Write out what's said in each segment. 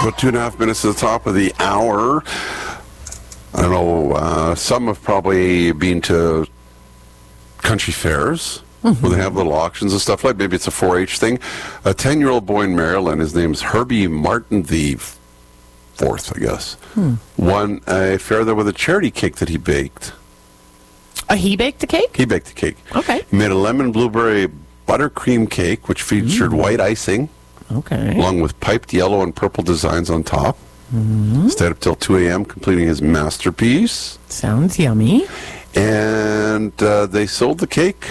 about 2.5 minutes to the top of the hour. I don't know, some have probably been to country fairs where they have little auctions and stuff like. Maybe it's a 4-H thing. A 10-year-old boy in Maryland, his name's Herbie Martin the Fourth, I guess, won a fair there with a charity cake that he baked. He baked the cake? He baked the cake. Okay. He made a lemon blueberry buttercream cake, which featured white icing, along with piped yellow and purple designs on top. Stayed up till 2 a.m. completing his masterpiece. Sounds yummy. And they sold the cake.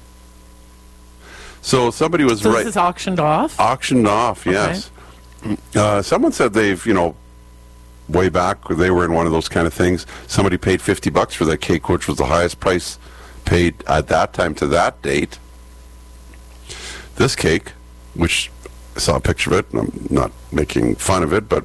So somebody was So this is auctioned off? Auctioned off, yes. Someone said they've, way back they were in one of those kind of things. Somebody paid $50 for that cake, which was the highest price paid at that time to that date. This cake, which I saw a picture of it, and I'm not making fun of it, but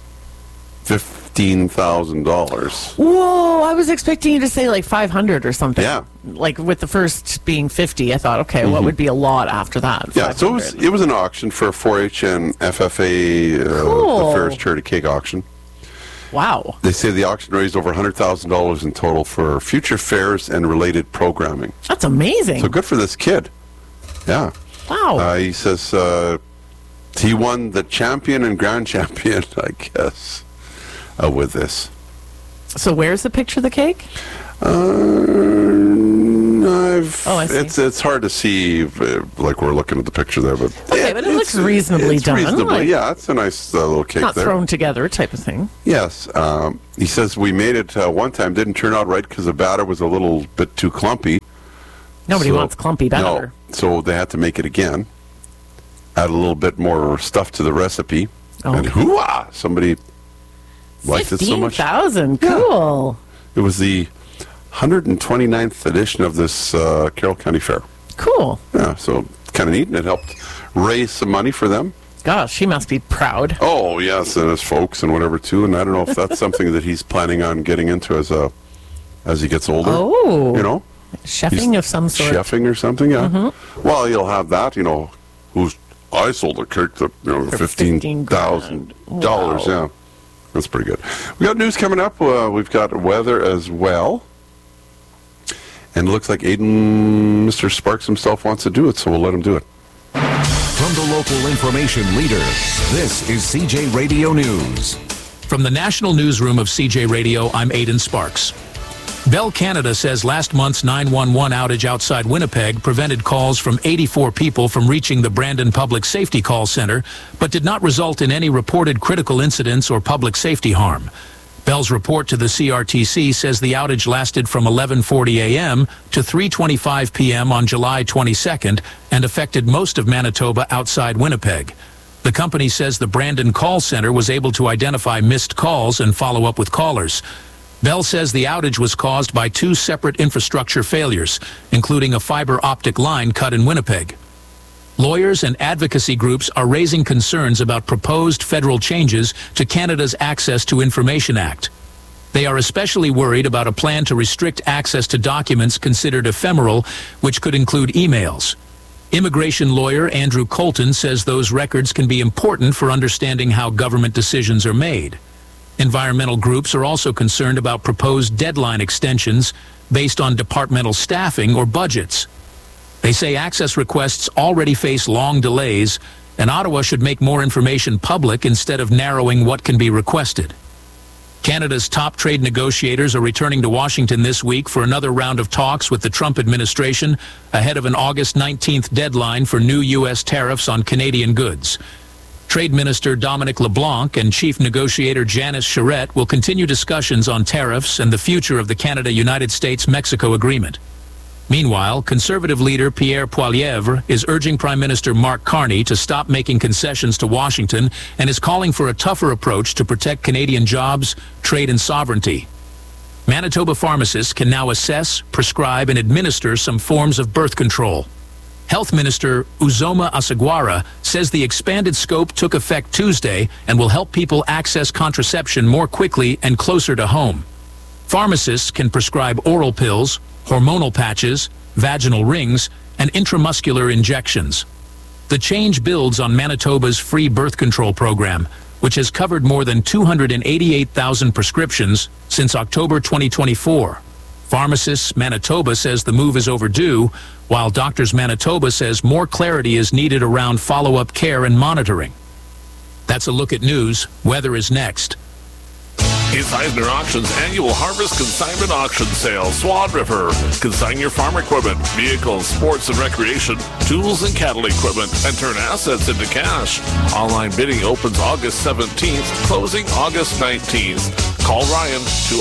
$15,000. Whoa, I was expecting you to say like 500 or something. Yeah. Like with the first being 50, I thought, okay, what would be a lot after that? Yeah, so it was an auction for 4-H and FFA, the Fair's Charity Cake Auction. Wow. They say the auction raised over $100,000 in total for future fairs and related programming. That's amazing. So good for this kid. Yeah. Wow. He says he won the champion and grand champion, I guess, with this. So where's the picture of the cake? I see. It's hard to see, like we're looking at the picture there, but okay, but it looks reasonably done. Reasonably, yeah. It's a nice little cake. Not there. thrown together type of thing. Yes. He says we made it one time, didn't turn out right because the batter was a little bit too clumpy. Nobody wants clumpy batter. No, so they had to make it again. Add a little bit more stuff to the recipe, and hoo-ah! Somebody liked it so much. 15,000, cool. It was the 129th edition of this Carroll County Fair. Cool. Yeah, so kind of neat, and it helped raise some money for them. Gosh, he must be proud. Oh, yes, and his folks and whatever, too. And I don't know if that's something that he's planning on getting into as he gets older. Oh. Chefing of some sort. Chefing or something, yeah. Well, he'll have that, I sold a cake that, for $15,000, yeah. That's pretty good. We got news coming up. We've got weather as well. And it looks like Mr. Sparks himself wants to do it, so we'll let him do it. From the local information leader, this is CJ Radio News. From the National Newsroom of CJ Radio, I'm Aidan Sparks. Bell Canada says last month's 911 outage outside Winnipeg prevented calls from 84 people from reaching the Brandon Public Safety Call Center, but did not result in any reported critical incidents or public safety harm. Bell's report to the CRTC says the outage lasted from 11:40 a.m. to 3:25 p.m. on July 22nd and affected most of Manitoba outside Winnipeg. The company says the Brandon Call Center was able to identify missed calls and follow up with callers. Bell says the outage was caused by two separate infrastructure failures, including a fiber optic line cut in Winnipeg. Lawyers and advocacy groups are raising concerns about proposed federal changes to Canada's Access to Information Act. They are especially worried about a plan to restrict access to documents considered ephemeral, which could include emails. Immigration lawyer Andrew Colton says those records can be important for understanding how government decisions are made. Environmental groups are also concerned about proposed deadline extensions based on departmental staffing or budgets. They say access requests already face long delays, and Ottawa should make more information public instead of narrowing what can be requested. Canada's top trade negotiators are returning to Washington this week for another round of talks with the Trump administration ahead of an August 19th deadline for new U.S. tariffs on Canadian goods. Trade Minister Dominic LeBlanc and Chief Negotiator Janice Charette will continue discussions on tariffs and the future of the Canada-United States-Mexico agreement. Meanwhile, Conservative leader Pierre Poilievre is urging Prime Minister Mark Carney to stop making concessions to Washington and is calling for a tougher approach to protect Canadian jobs, trade and sovereignty. Manitoba pharmacists can now assess, prescribe and administer some forms of birth control. Health Minister Uzoma Asagwara says the expanded scope took effect Tuesday and will help people access contraception more quickly and closer to home. Pharmacists can prescribe oral pills, hormonal patches, vaginal rings, and intramuscular injections. The change builds on Manitoba's free birth control program, which has covered more than 288,000 prescriptions since October 2024. Pharmacists Manitoba says the move is overdue, while Doctors Manitoba says more clarity is needed around follow-up care and monitoring. That's a look at news. Weather is next. It's Eisner Auctions annual Harvest Consignment Auction Sale, Swan River. Consign your farm equipment, vehicles, sports and recreation, tools and cattle equipment, and turn assets into cash. Online bidding opens August 17th, closing August 19th. Call Ryan,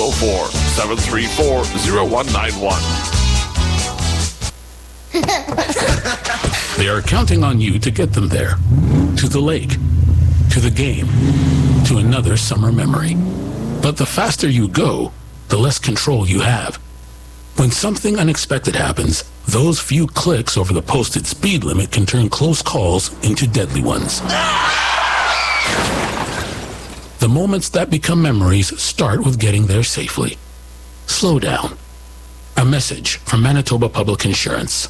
204-734-0191. They are counting on you to get them there. To the lake, to the game, to another summer memory. But the faster you go, the less control you have. When something unexpected happens, those few clicks over the posted speed limit can turn close calls into deadly ones. The moments that become memories start with getting there safely. Slow down. A message from Manitoba Public Insurance.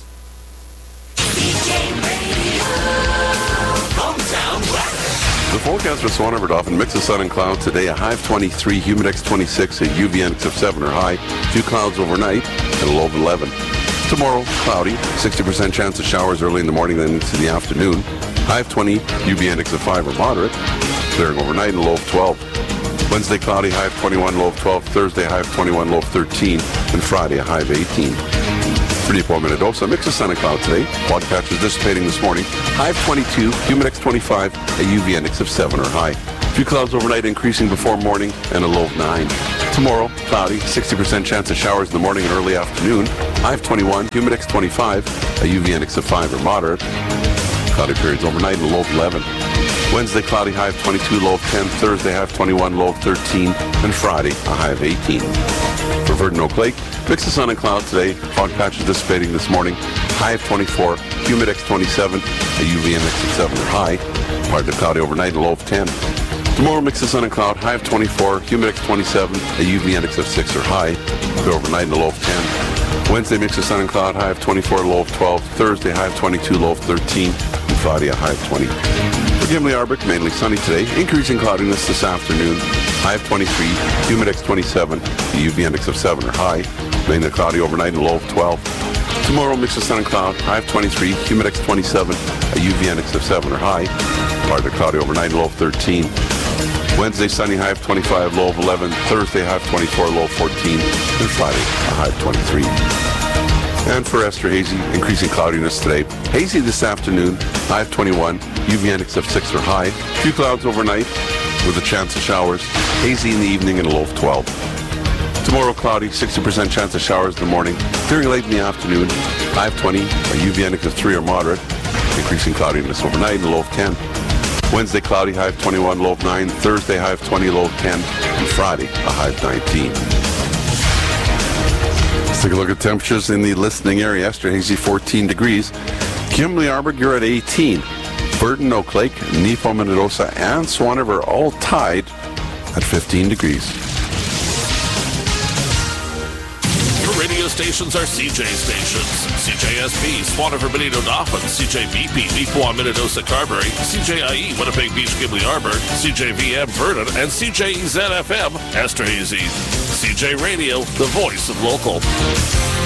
The forecast for Swan River Dauphin, mix of sun and clouds today, a high of 23, humidex 26, a UV index of 7 or high, few clouds overnight, and a low of 11. Tomorrow, cloudy, 60% chance of showers early in the morning, then into the afternoon, high of 20, UV index of 5 or moderate, clearing overnight, and a low of 12. Wednesday, cloudy, high of 21, low of 12. Thursday, high of 21, low of 13, and Friday, a high of 18. For Depot Minnedosa, mix of sun and cloud today. Cloud patches dissipating this morning. High of 22, humidex 25, a UV index of 7 or high. Few clouds overnight increasing before morning and a low of 9. Tomorrow, cloudy, 60% chance of showers in the morning and early afternoon. High of 21, humidex 25, a UV index of 5 or moderate. Cloudy periods overnight and a low of 11. Wednesday, cloudy, high of 22, low of 10. Thursday, high of 21, low of 13. And Friday, a high of 18. For Verdun Oak Lake, mix of sun and cloud today. Fog patches dissipating this morning. High of 24, humidex 27, a UV index of 7 or high. Partly cloudy overnight, a low of 10. Tomorrow, mix of sun and cloud. High of 24, humidex 27, a UV index of 6 or high. Overnight, and a low of 10. Wednesday, mix of sun and cloud. High of 24, low of 12. Thursday, high of 22, low of 13. And Friday, a high of 20. For Gimli Arbic, mainly sunny today. Increasing cloudiness this afternoon. High of 23, humidex 27, the UV index of 7 or high. Mainly cloudy overnight and low of 12. Tomorrow, mix of sun and cloud. High of 23, humidex 27, a UV index of 7 or high. Partly cloudy overnight and low of 13. Wednesday, sunny, high of 25, low of 11. Thursday, high of 24, low of 14. And Friday, a high of 23. And for Esther, hazy, increasing cloudiness today. Hazy this afternoon, high of 21, UV index of 6 or high. Few clouds overnight with a chance of showers. Hazy in the evening and a low of 12. Tomorrow, cloudy, 60% chance of showers in the morning. Clearing late in the afternoon, high of 20, a UV index of 3 or moderate. Increasing cloudiness overnight and a low of 10. Wednesday, cloudy, high of 21, low of 9. Thursday, high of 20, low of 10. And Friday, a high of 19. Let's take a look at temperatures in the listening area. Esther, hazy, 14 degrees. Gimli Arbic, you're at 18. Verdun, Oak Lake, Depot Minnedosa, and Swan River all tied at 15 degrees. Your radio stations are CJ stations. CJSP, Swan River, Benito Dauphin, CJBP, Depot Minnedosa, Carberry, CJIE, Winnipeg Beach, Gimli Arbor, CJVM, Verdun, and CJEZ-FM, Esterhazy. CJ Radio, the voice of local.